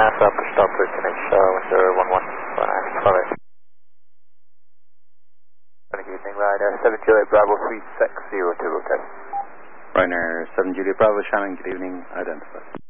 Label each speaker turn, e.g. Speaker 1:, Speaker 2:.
Speaker 1: stop for finish 1011, 12. Good evening, Ryder 7 Juliet Bravo 360 to rotate.
Speaker 2: Ryder 7 Juliet Bravo, Shannon, good evening, identify.